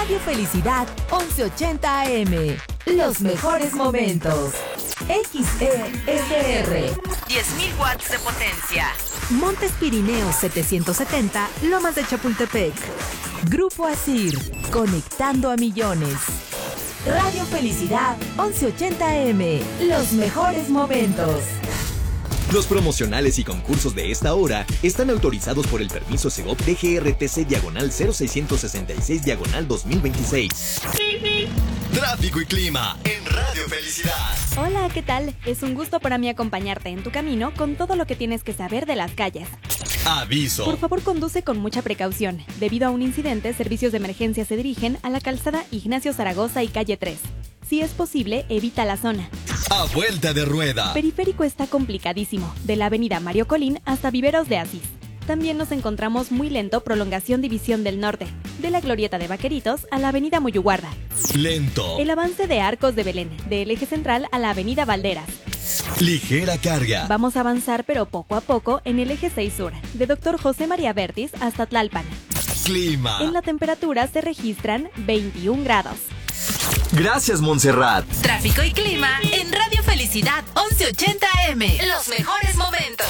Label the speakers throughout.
Speaker 1: Radio Felicidad 1180 AM. Los mejores momentos. XESR. 10.000 watts de potencia. Montes Pirineos 770, Lomas de Chapultepec. Grupo Asir, conectando a millones. Radio Felicidad 1180 AM. Los mejores momentos.
Speaker 2: Los promocionales y concursos de esta hora están autorizados por el permiso Segov DGRTC/066/2026. Tráfico y clima en Radio Felicidad.
Speaker 3: Hola, ¿qué tal? Es un gusto para mí acompañarte en tu camino con todo lo que tienes que saber de las calles.
Speaker 2: Aviso.
Speaker 3: Por favor, conduce con mucha precaución. Debido a un incidente, servicios de emergencia se dirigen a la calzada Ignacio Zaragoza y calle 3. Si es posible, evita la zona.
Speaker 2: A vuelta de rueda.
Speaker 3: Periférico está complicadísimo, de la avenida Mario Colín hasta Viveros de Asís. También nos encontramos muy lento prolongación División del Norte, de la glorieta de Vaqueritos a la avenida Muyuguarda.
Speaker 2: Lento.
Speaker 3: El avance de Arcos de Belén, del eje central a la avenida Valderas.
Speaker 2: Ligera carga.
Speaker 3: Vamos a avanzar pero poco a poco en el eje 6 sur, de Dr. José María Vértiz hasta Tlalpan.
Speaker 2: Clima.
Speaker 3: En la temperatura se registran 21 grados.
Speaker 2: Gracias, Montserrat.
Speaker 1: Tráfico y clima en Radio Felicidad 1180 AM. Los mejores momentos.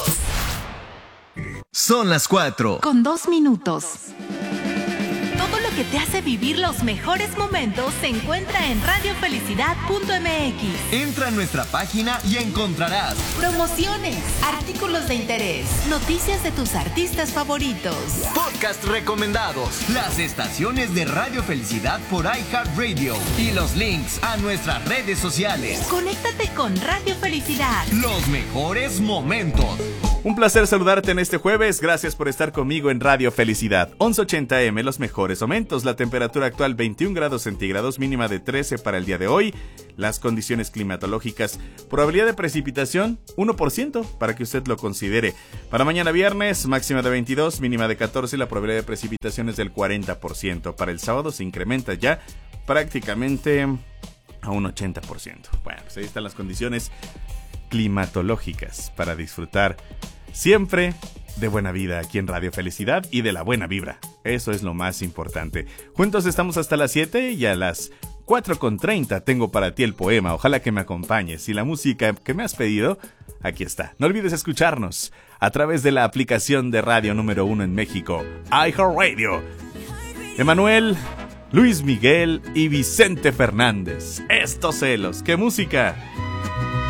Speaker 2: Son las 4.
Speaker 1: Con 2 minutos. Todo lo que te hace vivir los mejores momentos se encuentra en radiofelicidad.mx.
Speaker 2: Entra a nuestra página y encontrarás
Speaker 1: Promociones, artículos de interés, noticias de tus artistas favoritos,
Speaker 2: podcast recomendados, las estaciones de Radio Felicidad por iHeartRadio y los links a nuestras redes sociales.
Speaker 1: Conéctate con Radio Felicidad.
Speaker 2: Los mejores momentos.
Speaker 4: Un placer saludarte en este jueves. Gracias por estar conmigo en Radio Felicidad 1180 AM, los mejores momentos. La temperatura actual 21 grados centígrados, mínima de 13 para el día de hoy. Las condiciones climatológicas, probabilidad de precipitación 1%, para que usted lo considere. Para mañana viernes, máxima de 22, mínima de 14, la probabilidad de precipitación es del 40%. Para el sábado se incrementa ya prácticamente a un 80%. Bueno, pues ahí están las condiciones climatológicas para disfrutar siempre de buena vida aquí en Radio Felicidad y de la buena vibra. Eso es lo más importante. Juntos estamos hasta las 7 y a las 4:30 tengo para ti el poema. Ojalá que me acompañes y la música que me has pedido, aquí está. No olvides escucharnos a través de la aplicación de radio número 1 en México, iHeartRadio. Emanuel, Luis Miguel y Vicente Fernández. Estos celos, ¿qué música?